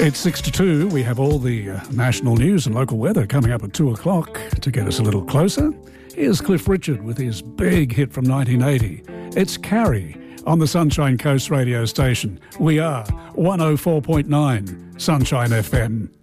It's 6 to 2. We have all the national news and local weather coming up at 2 o'clock. To get us a little closer, here's Cliff Richard with his big hit from 1980. It's Carrie on the Sunshine Coast radio station. We are 104.9 Sunshine FM.